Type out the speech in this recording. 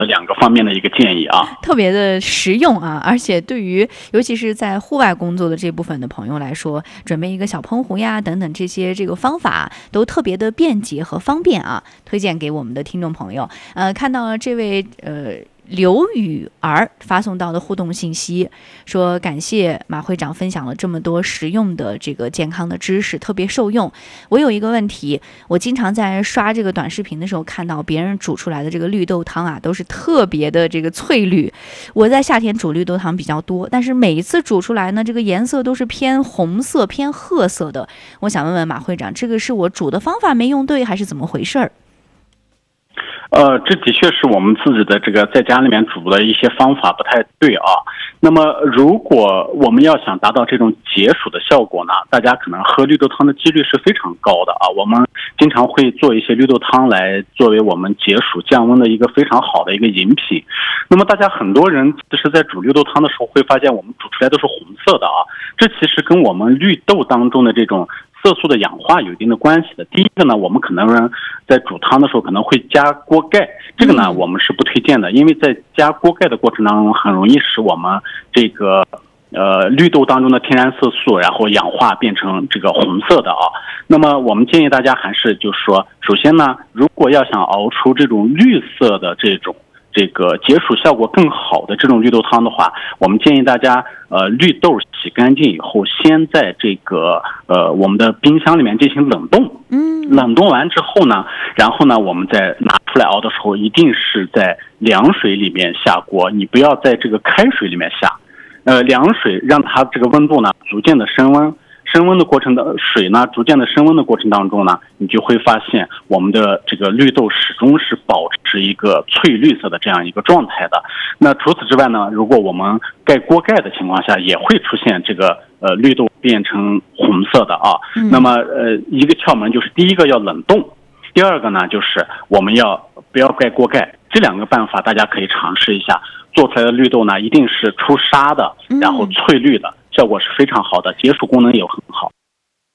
2个方面的一个建议啊， 特别的实用啊，而且对于尤其是在户外工作的这部分的朋友来说，准备一个小喷壶呀等等这个方法都特别的便捷和方便啊，推荐给我们的听众朋友。看到了这位刘雨儿发送到的互动信息，说感谢马会长分享了这么多实用的这个健康的知识，特别受用。我有一个问题，我经常在刷这个短视频的时候看到别人煮出来的这个绿豆汤啊，都是特别的这个翠绿。我在夏天煮绿豆汤比较多，但是每一次煮出来呢，这个颜色都是偏红色、偏褐色的。我想问问马会长，这个是我煮的方法没用对，还是怎么回事儿？ 这的确是我们自己的这个在家里面煮的一些方法不太对啊。那么如果我们要想达到这种解暑的效果呢，大家可能喝绿豆汤的几率是非常高的啊。我们经常会做一些绿豆汤来作为我们解暑降温的一个非常好的一个饮品。那么大家很多人其实在煮绿豆汤的时候会发现我们煮出来都是红色的啊，这其实跟我们绿豆当中的这种色素的氧化有一定的关系的。第一个呢，我们可能在煮汤的时候可能会加锅盖，这个呢我们是不推荐的，因为在加锅盖的过程当中很容易使我们这个绿豆当中的天然色素然后氧化变成这个红色的啊。那么我们建议大家还是就是说，首先呢，如果要想熬出这种绿色的这个解暑效果更好的这种绿豆汤的话，我们建议大家绿豆洗干净以后，先在这个我们的冰箱里面进行冷冻。冷冻完之后呢，然后呢我们再拿出来熬的时候，一定是在凉水里面下锅，你不要在这个开水里面下。凉水让它这个温度呢逐渐的升温的过程的水呢逐渐的升温的过程当中呢，你就会发现我们的这个绿豆始终是保持一个翠绿色的这样一个状态的。那除此之外呢，如果我们盖锅盖的情况下，也会出现这个绿豆变成红色的啊。那么一个窍门就是第一个要冷冻，第二个呢就是我们不要盖锅盖，这2个办法大家可以尝试一下，做出来的绿豆呢一定是出沙的，然后翠绿的，效果是非常好的，解暑功能也很好。